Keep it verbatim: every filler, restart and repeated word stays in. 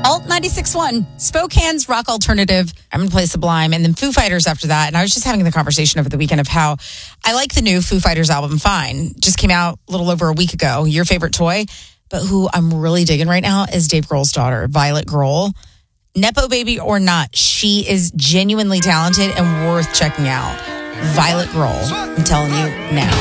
Alt ninety-six point one, Spokane's rock alternative. I'm going to play Sublime and then Foo Fighters after that. And I was just having the conversation over the weekend of how I like the new Foo Fighters album, Fine. Just came out a little over a week ago. Your favorite toy. But who I'm really digging right now is Dave Grohl's daughter, Violet Grohl. Nepo baby or not, she is genuinely talented and worth checking out. Violet Grohl. I'm telling you now.